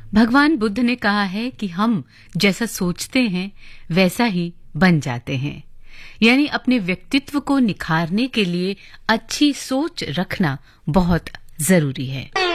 भगवान बुद्ध ने कहा है कि हम जैसा सोचते हैं वैसा ही बन जाते हैं, यानी अपने व्यक्तित्व को निखारने के लिए अच्छी सोच रखना बहुत जरूरी है।